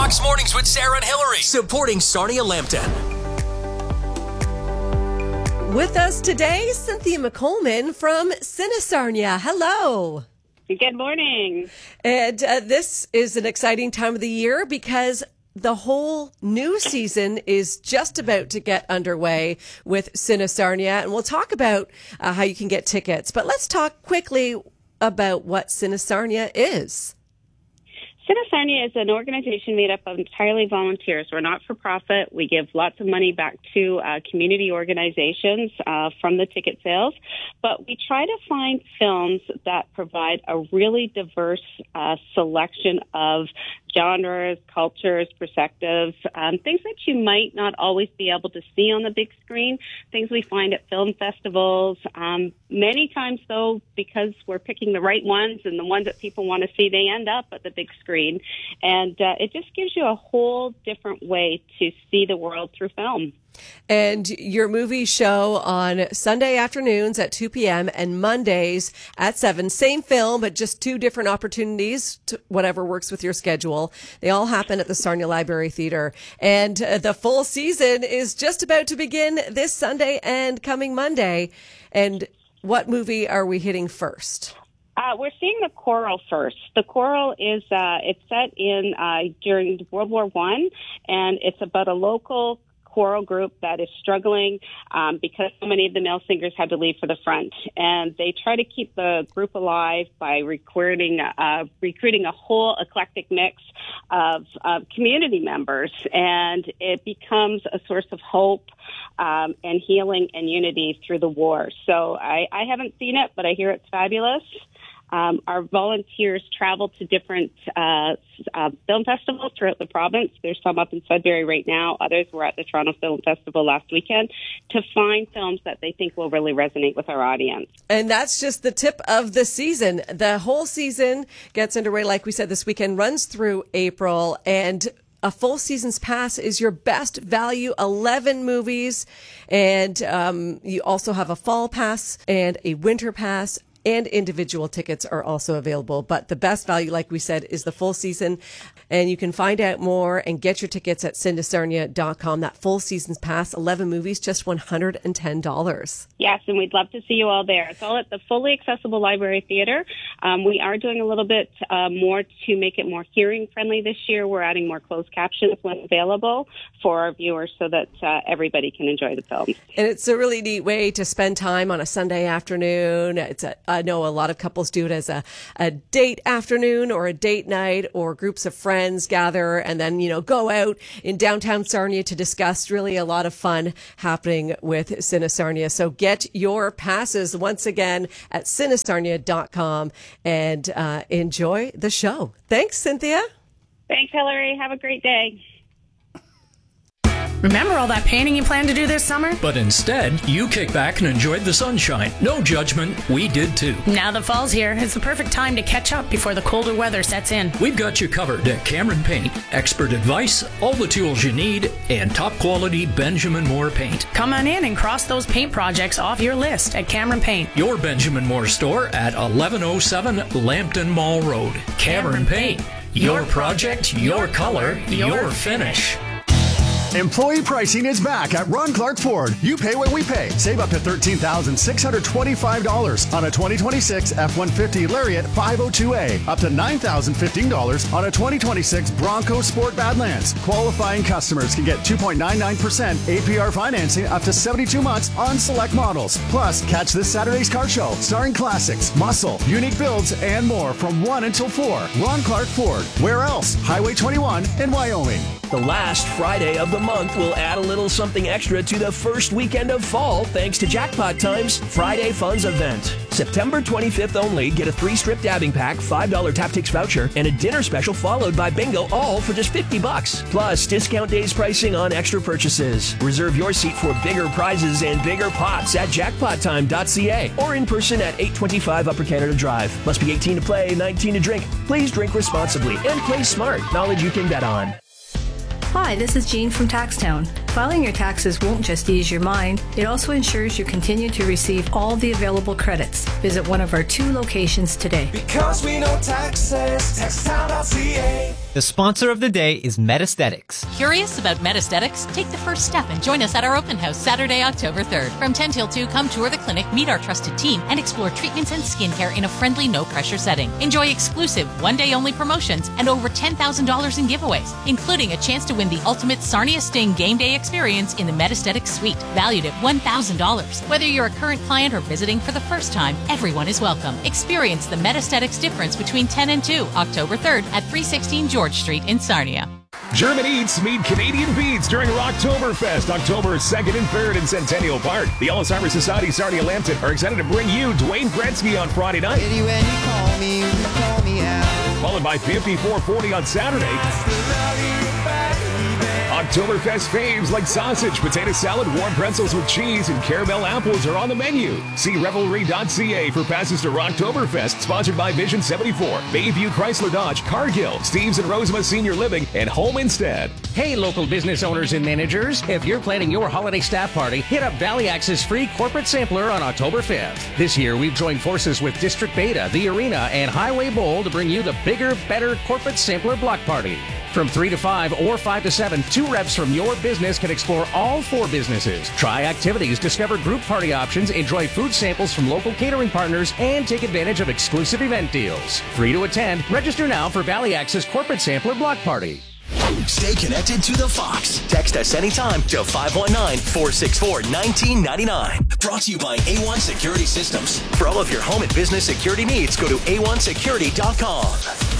Fox Mornings with Sarah and Hillary, supporting Sarnia Lambton. With us today, Cynthia McColeman from Cinesarnia. Hello. Good morning. And this is an exciting time of the year because the whole new season is just about to get underway with Cinesarnia. And we'll talk about how you can get tickets. But let's talk quickly about what Cinesarnia is. Cinesarnia is an organization made up of entirely volunteers. We're not for profit. We give lots of money back to community organizations from the ticket sales. But we try to find films that provide a really diverse selection of genres, cultures, perspectives, things that you might not always be able to see on the big screen, things we find at film festivals. Many times, though, because we're picking the right ones and the ones that people want to see, they end up at the big screen. And it just gives you a whole different way to see the world through film. And your movies show on Sunday afternoons at 2 p.m. and Mondays at 7. Same film, but just two different opportunities, whatever works with your schedule. They all happen at the Sarnia Library Theatre. And the full season is just about to begin this Sunday and coming Monday. And what movie are we hitting first? We're seeing The Coral first. The Coral is it's set in during World War I, and it's about a local choral group that is struggling because so many of the male singers had to leave for the front. And they try to keep the group alive by recruiting a whole eclectic mix of community members. And it becomes a source of hope and healing and unity through the war. So I haven't seen it, but I hear it's fabulous. Our volunteers travel to different film festivals throughout the province. There's some up in Sudbury right now. Others were at the Toronto Film Festival last weekend to find films that they think will really resonate with our audience. And that's just the tip of the season. The whole season gets underway, like we said, this weekend, runs through April, and a full season's pass is your best value, 11 movies. And you also have a fall pass and a winter pass. And individual tickets are also available. But the best value, like we said, is the full season. And you can find out more and get your tickets at cinesarnia.com. That full season's pass, 11 movies, just $110. Yes, and we'd love to see you all there. It's all at the fully accessible Library Theatre. We are doing a little bit more to make it more hearing-friendly this year. We're adding more closed captions when available for our viewers so that everybody can enjoy the films. And it's a really neat way to spend time on a Sunday afternoon. I know a lot of couples do it as a date afternoon or a date night, or groups of friends gather and then, go out in downtown Sarnia to discuss. Really a lot of fun happening with Cinesarnia. So get your passes once again at cinesarnia.com and enjoy the show. Thanks, Cynthia. Thanks, Hillary. Have a great day. Remember all that painting you planned to do this summer? But instead, you kick back and enjoyed the sunshine. No judgment, we did too. Now that fall's here, it's the perfect time to catch up before the colder weather sets in. We've got you covered at Cameron Paint. Expert advice, all the tools you need, and top quality Benjamin Moore paint. Come on in and cross those paint projects off your list at Cameron Paint. Your Benjamin Moore store at 1107 Lambton Mall Road. Cameron Paint. Your project, your color, your finish. Employee pricing is back at Ron Clark Ford. You pay what we pay. Save up to $13,625 on a 2026 F-150 Lariat 502A. Up to $9,015 on a 2026 Bronco Sport Badlands. Qualifying customers can get 2.99% APR financing up to 72 months on select models. Plus, catch this Saturday's car show starring classics, muscle, unique builds, and more from 1 until 4. Ron Clark Ford. Where else? Highway 21 in Wyoming. The last Friday of the month will add a little something extra to the first weekend of fall thanks to Jackpot Time's Friday Funds event. September 25th only, get a 3-strip dabbing pack, $5 Taptics voucher, and a dinner special followed by bingo, all for just $50. Plus, discount days pricing on extra purchases. Reserve your seat for bigger prizes and bigger pots at jackpottime.ca or in person at 825 Upper Canada Drive. Must be 18 to play, 19 to drink. Please drink responsibly and play smart. Knowledge you can bet on. Hi, this is Jean from Taxtown. Filing your taxes won't just ease your mind, it also ensures you continue to receive all the available credits. Visit one of our 2 locations today. Because we know taxes, taxtown.ca. The sponsor of the day is Metaesthetics. Curious about Metaesthetics? Take the first step and join us at our open house Saturday, October 3rd. From 10 till 2, come tour the clinic, meet our trusted team, and explore treatments and skincare in a friendly, no-pressure setting. Enjoy exclusive, one-day-only promotions and over $10,000 in giveaways, including a chance to win the ultimate Sarnia Sting game day experience in the Metaesthetics suite, valued at $1,000. Whether you're a current client or visiting for the first time, everyone is welcome. Experience the Metaesthetics difference between 10 and 2, October 3rd at 316 George Street in Sarnia. German Eats meet Canadian Beats during Rocktoberfest, October 2nd and 3rd in Centennial Park. The Alzheimer's Society Sarnia Lambton are excited to bring you Dwayne Gretzky on Friday night. Followed by 5440 on Saturday. Oktoberfest faves like sausage, potato salad, warm pretzels with cheese, and caramel apples are on the menu. See Revelry.ca for passes to Rocktoberfest, sponsored by Vision 74, Bayview Chrysler Dodge, Cargill, Steves and Rosema Senior Living, and Home Instead. Hey, local business owners and managers, if you're planning your holiday staff party, hit up Valley Axe's free corporate sampler on October 5th. This year, we've joined forces with District Beta, The Arena, and Highway Bowl to bring you the bigger, better corporate sampler block party. From 3 to 5 or 5 to 7, 2 reps from your business can explore all 4 businesses. Try activities, discover group party options, enjoy food samples from local catering partners, and take advantage of exclusive event deals. Free to attend. Register now for Valley Axe's Corporate Sampler Block Party. Stay connected to the Fox. Text us anytime to 519-464-1999. Brought to you by A1 Security Systems. For all of your home and business security needs, go to a1security.com.